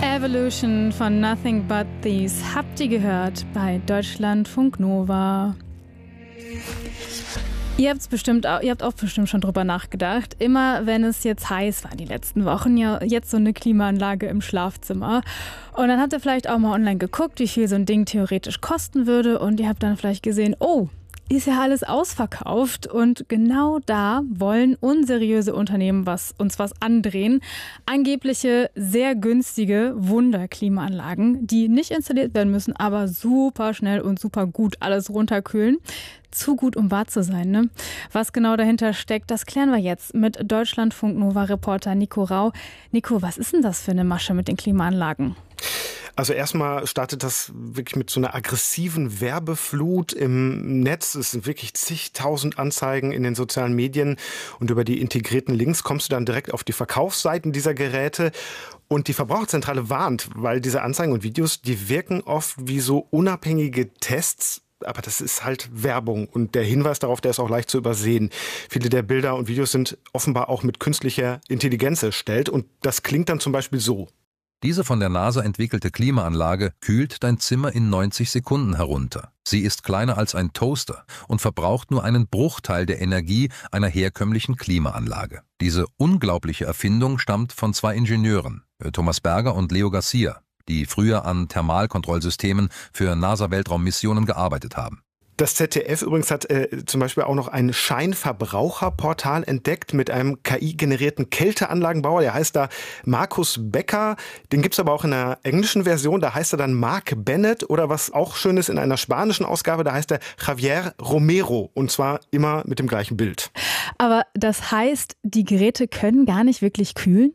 Evolution von Nothing But Thieves habt ihr gehört bei Deutschlandfunk Nova. Ihr habt auch bestimmt schon drüber nachgedacht. Immer wenn es jetzt heiß war die letzten Wochen, ja jetzt so eine Klimaanlage im Schlafzimmer. Und dann habt ihr vielleicht auch mal online geguckt, wie viel so ein Ding theoretisch kosten würde. Und ihr habt dann vielleicht gesehen, oh, ist ja alles ausverkauft. Und genau da wollen unseriöse Unternehmen uns was andrehen. Angebliche, sehr günstige Wunderklimaanlagen, die nicht installiert werden müssen, aber super schnell und super gut alles runterkühlen. Zu gut, um wahr zu sein, ne? Was genau dahinter steckt, das klären wir jetzt mit Deutschlandfunk-Nova-Reporter Nico Rau. Nico, was ist denn das für eine Masche mit den Klimaanlagen? Also erstmal startet das wirklich mit so einer aggressiven Werbeflut im Netz. Es sind wirklich zigtausend Anzeigen in den sozialen Medien und über die integrierten Links kommst du dann direkt auf die Verkaufsseiten dieser Geräte. Und die Verbraucherzentrale warnt, weil diese Anzeigen und Videos, die wirken oft wie so unabhängige Tests. Aber das ist halt Werbung und der Hinweis darauf, der ist auch leicht zu übersehen. Viele der Bilder und Videos sind offenbar auch mit künstlicher Intelligenz erstellt und das klingt dann zum Beispiel so. Diese von der NASA entwickelte Klimaanlage kühlt dein Zimmer in 90 Sekunden herunter. Sie ist kleiner als ein Toaster und verbraucht nur einen Bruchteil der Energie einer herkömmlichen Klimaanlage. Diese unglaubliche Erfindung stammt von zwei Ingenieuren, Thomas Berger und Leo Garcia, die früher an Thermalkontrollsystemen für NASA-Weltraummissionen gearbeitet haben. Das ZDF übrigens hat zum Beispiel auch noch ein Scheinverbraucherportal entdeckt mit einem KI-generierten Kälteanlagenbauer. Der heißt da Markus Becker. Den gibt's aber auch in der englischen Version. Da heißt er dann Mark Bennett oder was auch schön ist in einer spanischen Ausgabe, da heißt er Javier Romero. Und zwar immer mit dem gleichen Bild. Aber das heißt, die Geräte können gar nicht wirklich kühlen?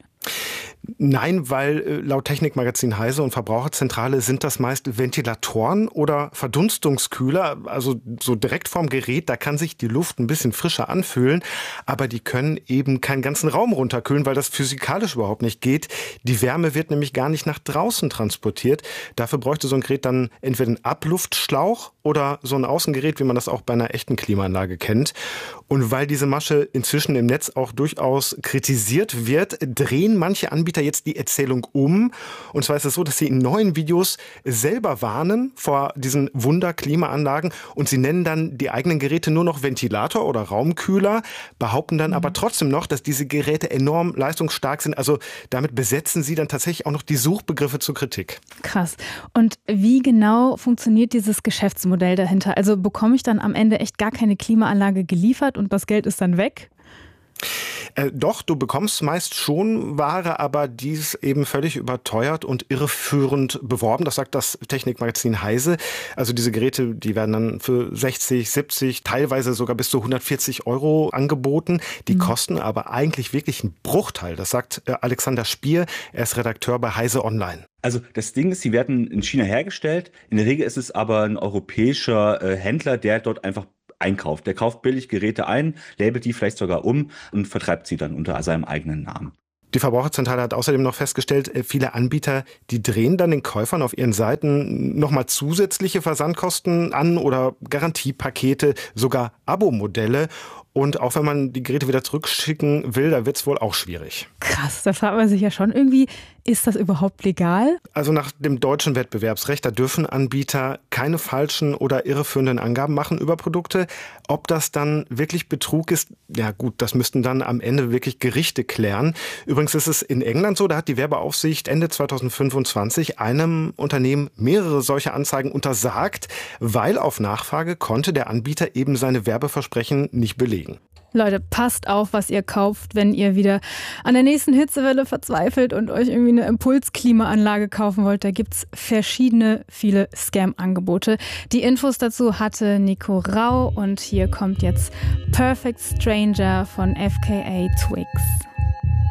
Nein, weil laut Technikmagazin Heise und Verbraucherzentrale sind das meist Ventilatoren oder Verdunstungskühler, also so direkt vorm Gerät, da kann sich die Luft ein bisschen frischer anfühlen, aber die können eben keinen ganzen Raum runterkühlen, weil das physikalisch überhaupt nicht geht. Die Wärme wird nämlich gar nicht nach draußen transportiert. Dafür bräuchte so ein Gerät dann entweder einen Abluftschlauch oder so ein Außengerät, wie man das auch bei einer echten Klimaanlage kennt. Und weil diese Masche inzwischen im Netz auch durchaus kritisiert wird, drehen manche Anbieter jetzt die Erzählung um. Und zwar ist es so, dass sie in neuen Videos selber warnen vor diesen Wunder-Klimaanlagen und sie nennen dann die eigenen Geräte nur noch Ventilator oder Raumkühler, behaupten dann aber trotzdem noch, dass diese Geräte enorm leistungsstark sind. Also damit besetzen sie dann tatsächlich auch noch die Suchbegriffe zur Kritik. Krass. Und wie genau funktioniert dieses Geschäftsmodell dahinter? Also bekomme ich dann am Ende echt gar keine Klimaanlage geliefert und das Geld ist dann weg? Doch, du bekommst meist schon Ware, aber die ist eben völlig überteuert und irreführend beworben. Das sagt das Technikmagazin Heise. Also diese Geräte, die werden dann für 60, 70, teilweise sogar bis zu 140 € angeboten. Die kosten aber eigentlich wirklich einen Bruchteil. Das sagt Alexander Spier. Er ist Redakteur bei Heise Online. Also das Ding ist, sie werden in China hergestellt. In der Regel ist es aber ein europäischer Händler, der dort einfach einkauft. Der kauft billig Geräte ein, labelt die vielleicht sogar um und vertreibt sie dann unter seinem eigenen Namen. Die Verbraucherzentrale hat außerdem noch festgestellt, viele Anbieter, die drehen dann den Käufern auf ihren Seiten nochmal zusätzliche Versandkosten an oder Garantiepakete, sogar Abo-Modelle. Und auch wenn man die Geräte wieder zurückschicken will, da wird es wohl auch schwierig. Krass, da fragt man sich ja schon irgendwie, ist das überhaupt legal? Also nach dem deutschen Wettbewerbsrecht, da dürfen Anbieter keine falschen oder irreführenden Angaben machen über Produkte. Ob das dann wirklich Betrug ist, ja gut, das müssten dann am Ende wirklich Gerichte klären. Übrigens ist es in England so, da hat die Werbeaufsicht Ende 2025 einem Unternehmen mehrere solcher Anzeigen untersagt, weil auf Nachfrage konnte der Anbieter eben seine Werbeversprechen nicht belegen. Leute, passt auf, was ihr kauft, wenn ihr wieder an der nächsten Hitzewelle verzweifelt und euch irgendwie eine Impulsklimaanlage kaufen wollt. Da gibt's viele Scam-Angebote. Die Infos dazu hatte Nico Rau und hier kommt jetzt Perfect Stranger von FKA Twigs.